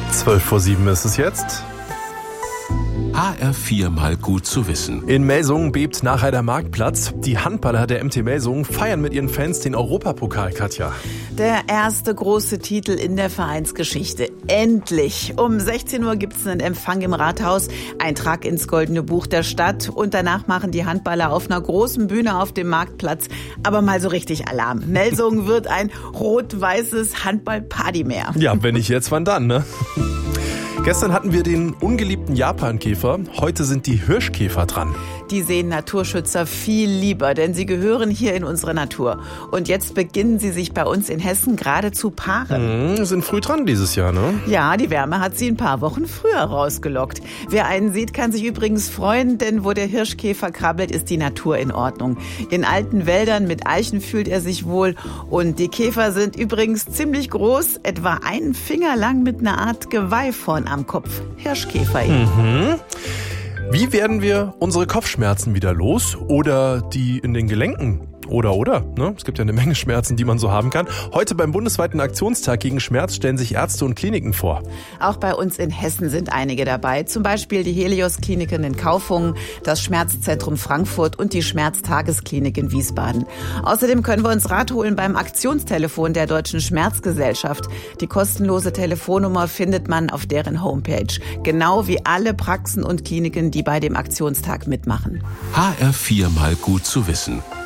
12:07 ist es jetzt. HR4 mal gut zu wissen. In Melsungen bebt nachher der Marktplatz. Die Handballer der MT Melsungen feiern mit ihren Fans den Europapokal, Katja. Der erste große Titel in der Vereinsgeschichte. Endlich! Um 16 Uhr gibt's einen Empfang im Rathaus, Eintrag ins Goldene Buch der Stadt und danach machen die Handballer auf einer großen Bühne auf dem Marktplatz aber mal so richtig Alarm. Melsungen wird ein rot-weißes Handball-Partymeer. Ja, wenn nicht jetzt, wann dann, ne? Gestern hatten wir den ungeliebten Japankäfer, heute sind die Hirschkäfer dran. Die sehen Naturschützer viel lieber, denn sie gehören hier in unsere Natur. Und jetzt beginnen sie sich bei uns in Hessen gerade zu paaren. Sind früh dran dieses Jahr, ne? Ja, die Wärme hat sie ein paar Wochen früher rausgelockt. Wer einen sieht, kann sich übrigens freuen, denn wo der Hirschkäfer krabbelt, ist die Natur in Ordnung. In alten Wäldern mit Eichen fühlt er sich wohl. Und die Käfer sind übrigens ziemlich groß, etwa einen Finger lang mit einer Art Geweih vorn am Kopf. Hirschkäfer eben. Wie werden wir unsere Kopfschmerzen wieder los? Oder die in den Gelenken? Oder, ne? Es gibt ja eine Menge Schmerzen, die man so haben kann. Heute beim bundesweiten Aktionstag gegen Schmerz stellen sich Ärzte und Kliniken vor. Auch bei uns in Hessen sind einige dabei. Zum Beispiel die Helios-Kliniken in Kaufungen, das Schmerzzentrum Frankfurt und die Schmerztagesklinik in Wiesbaden. Außerdem können wir uns Rat holen beim Aktionstelefon der Deutschen Schmerzgesellschaft. Die kostenlose Telefonnummer findet man auf deren Homepage. Genau wie alle Praxen und Kliniken, die bei dem Aktionstag mitmachen. HR4 mal gut zu wissen.